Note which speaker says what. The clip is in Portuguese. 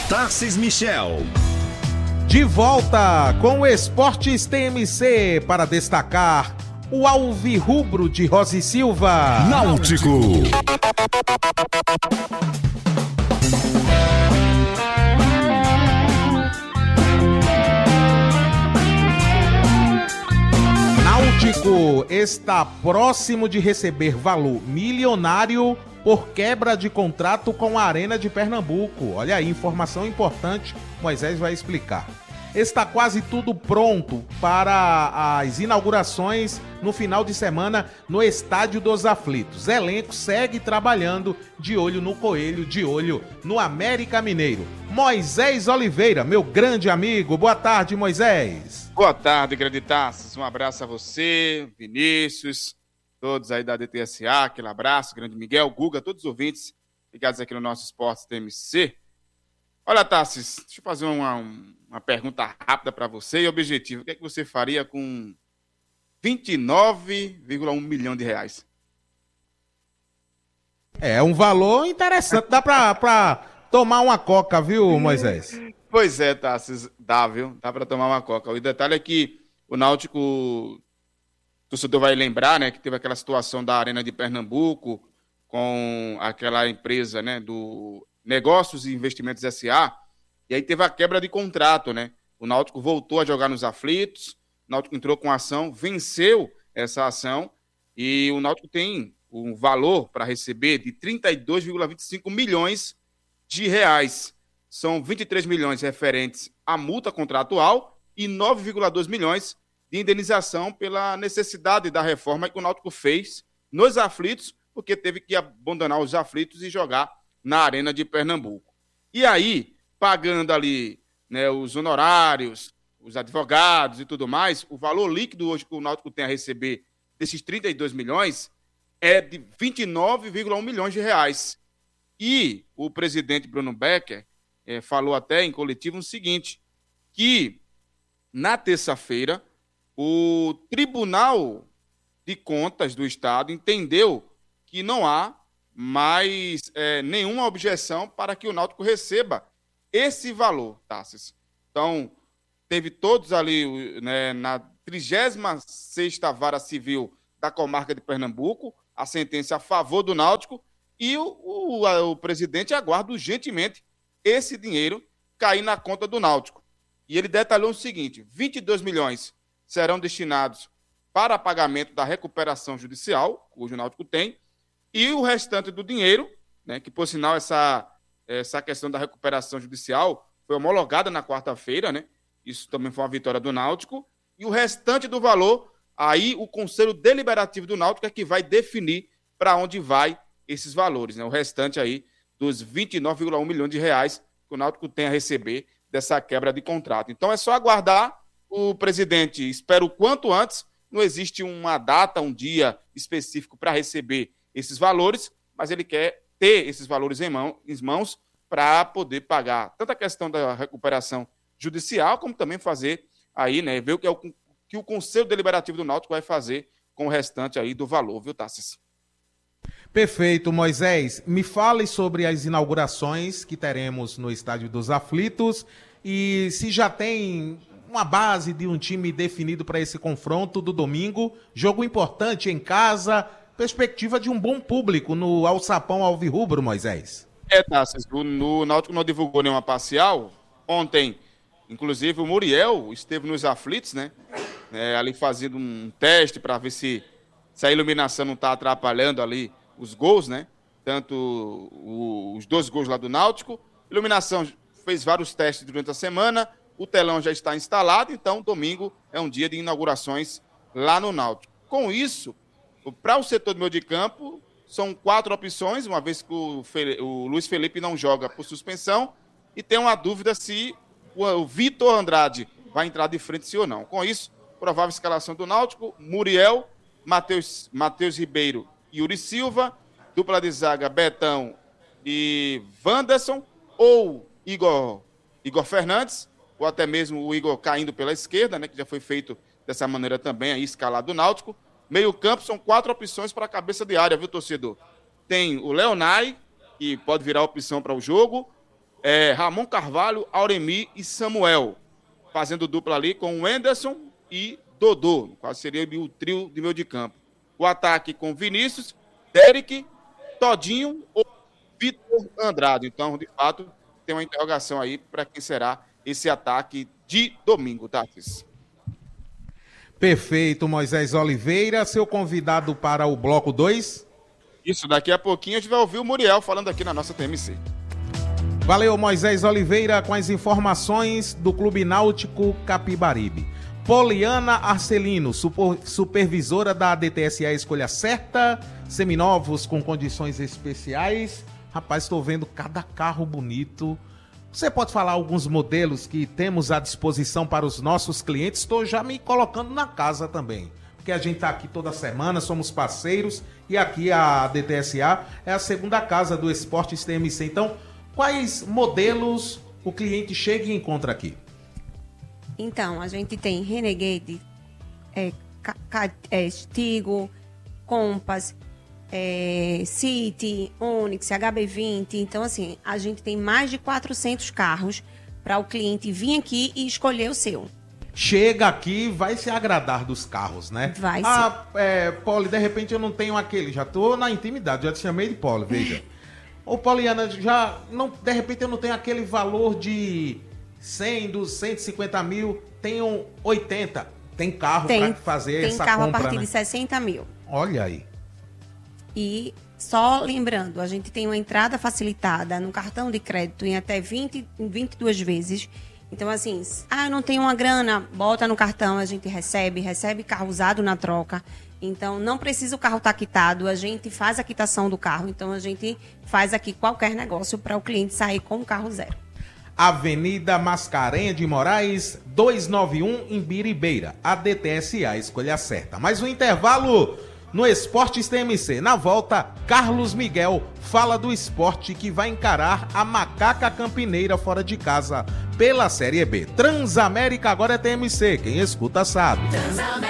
Speaker 1: Tarcis Michel.
Speaker 2: De volta com o Esportes TMC para destacar o alvirrubro de Rosi Silva.
Speaker 1: Náutico.
Speaker 2: Náutico está próximo de receber valor milionário por quebra de contrato com a Arena de Pernambuco. Olha aí, informação importante, Moisés vai explicar. Está quase tudo pronto para as inaugurações no final de semana no Estádio dos Aflitos. Elenco segue trabalhando, de olho no Coelho, de olho no América Mineiro. Moisés Oliveira, meu grande amigo. Boa tarde, Moisés.
Speaker 3: Boa tarde, grande Tarcis. Um abraço a você, Vinícius, todos aí da DTSA, aquele abraço, grande Miguel, Guga, todos os ouvintes ligados aqui no nosso Esportes TMC. Olha, Tarcis, deixa eu fazer uma pergunta rápida para você e objetivo. O que é que você faria com 29,1 milhão de reais?
Speaker 2: É um valor interessante, dá para tomar uma coca, viu, Moisés?
Speaker 3: Pois é, Tarcis, dá, viu? Dá para tomar uma coca. O detalhe é que o Náutico, o torcedor vai lembrar, né, que teve aquela situação da Arena de Pernambuco com aquela empresa, né, do Negócios e Investimentos S.A., e aí teve a quebra de contrato, né? O Náutico voltou a jogar nos aflitos, o Náutico entrou com a ação, venceu essa ação, e o Náutico tem um valor para receber de 32,25 milhões de reais. São 23 milhões referentes à multa contratual e 9,2 milhões de indenização pela necessidade da reforma que o Náutico fez nos aflitos, porque teve que abandonar os aflitos e jogar na Arena de Pernambuco. E aí, pagando ali, né, os honorários, os advogados e tudo mais, o valor líquido hoje que o Náutico tem a receber desses 32 milhões é de 29,1 milhões de reais. E o presidente Bruno Becker falou até em coletivo o seguinte, que na terça-feira o Tribunal de Contas do Estado entendeu que não há mais nenhuma objeção para que o Náutico receba esse valor, Tarcis. Então, teve todos ali, né, na 36ª Vara Civil da Comarca de Pernambuco, a sentença a favor do Náutico, e o presidente aguarda urgentemente esse dinheiro cair na conta do Náutico. E ele detalhou o seguinte, 22 milhões serão destinados para pagamento da recuperação judicial, cujo o Náutico tem, e o restante do dinheiro, né, que por sinal essa questão da recuperação judicial foi homologada na quarta-feira, né? Isso também foi uma vitória do Náutico. E o restante do valor, aí o Conselho Deliberativo do Náutico é que vai definir para onde vai esses valores, né? O restante aí dos 29,1 milhões de reais que o Náutico tem a receber dessa quebra de contrato. Então é só aguardar. O presidente espera o quanto antes. Não existe uma data, um dia específico para receber esses valores, mas ele quer ter esses valores em mãos para poder pagar tanto a questão da recuperação judicial, como também fazer aí, né, ver o que o Conselho Deliberativo do Náutico vai fazer com o restante aí do valor, viu, Tarcis?
Speaker 2: Perfeito, Moisés. Me fale sobre as inaugurações que teremos no Estádio dos Aflitos e se já tem uma base de um time definido para esse confronto do domingo, jogo importante em casa, perspectiva de um bom público no Alçapão Alvirrubro, Moisés.
Speaker 3: Tarcis, o Náutico não divulgou nenhuma parcial. Ontem, inclusive, o Muriel esteve nos aflitos, né? Ali fazendo um teste para ver se a iluminação não está atrapalhando ali os gols, né? Tanto os 2 gols lá do Náutico. Iluminação fez vários testes durante a semana. O telão já está instalado, então domingo é um dia de inaugurações lá no Náutico. Com isso, para o setor do meio de campo, são 4 opções, uma vez que o Luiz Felipe não joga por suspensão, e tem uma dúvida se o Vitor Andrade vai entrar de frente, sim ou não. Com isso, provável escalação do Náutico, Muriel, Matheus Ribeiro e Yuri Silva, dupla de zaga Betão e Wanderson, ou Igor Fernandes, ou até mesmo o Igor caindo pela esquerda, né, que já foi feito dessa maneira também, aí escalado do Náutico. Meio campo são 4 opções para a cabeça de área, viu, torcedor? Tem o Leonai, que pode virar opção para o jogo, Ramon Carvalho, Auremi e Samuel, fazendo dupla ali com o Anderson e Dodô, qual seria o trio de meio de campo. O ataque com Vinícius, Derek, Todinho ou Vitor Andrade. Então, de fato, tem uma interrogação aí para quem será esse ataque de domingo, Tatis.
Speaker 2: Perfeito, Moisés Oliveira. Seu convidado para o bloco 2?
Speaker 3: Isso, daqui a pouquinho a gente vai ouvir o Muriel falando aqui na nossa TMC.
Speaker 2: Valeu, Moisés Oliveira, com as informações do Clube Náutico Capibaribe. Poliana Arcelino, supervisora da DTSA Escolha Certa, seminovos com condições especiais. Rapaz, estou vendo cada carro bonito. Você pode falar alguns modelos que temos à disposição para os nossos clientes? Estou já me colocando na casa também, porque a gente está aqui toda semana, somos parceiros, e aqui a DTSA é a segunda casa do Esportes TMC. Então, quais modelos o cliente chega e encontra aqui?
Speaker 4: Então, a gente tem Renegade, Stigo, Compass, City, Onix, HB20. Então, assim, a gente tem mais de 400 carros para o cliente vir aqui e escolher o seu.
Speaker 2: Chega aqui, vai se agradar dos carros, né?
Speaker 4: Vai sim.
Speaker 2: Poli, de repente eu não tenho aquele, já tô na intimidade, já te chamei de Poli, veja. Ô, Poliana, já não, de repente eu não tenho aquele valor de 100, dos 150 mil, tenho 80. Tem carro para fazer essa compra,
Speaker 4: tem carro a partir de 60 mil.
Speaker 2: Olha aí.
Speaker 4: E só lembrando, a gente tem uma entrada facilitada no cartão de crédito em até 22 vezes. Então, assim, eu não tenho uma grana, bota no cartão, a gente recebe carro usado na troca. Então, não precisa o carro estar quitado, a gente faz a quitação do carro. Então, a gente faz aqui qualquer negócio para o cliente sair com o carro zero.
Speaker 2: Avenida Mascarenha de Moraes, 291, em Biribeira. A DTSA, escolha certa. Mais um intervalo no Esportes TMC. Na volta, Carlos Miguel fala do esporte que vai encarar a Macaca Campineira fora de casa pela Série B. Transamérica agora é TMC, quem escuta sabe.